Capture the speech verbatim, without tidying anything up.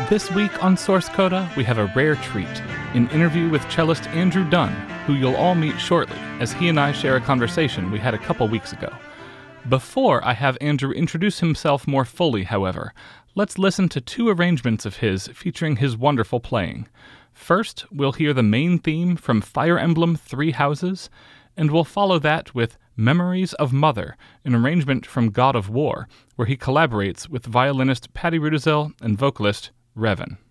This week on Source Coda, we have a rare treat, an interview with cellist Andrew Dunn, who you'll all meet shortly, as he and I share a conversation we had a couple weeks ago. Before I have Andrew introduce himself more fully, however, let's listen to two arrangements of his featuring his wonderful playing. First, we'll hear the main theme from Fire Emblem Three Houses, and we'll follow that with Memories of Mother, an arrangement from God of War, where he collaborates with violinist Patty Rudizel and vocalist Revan.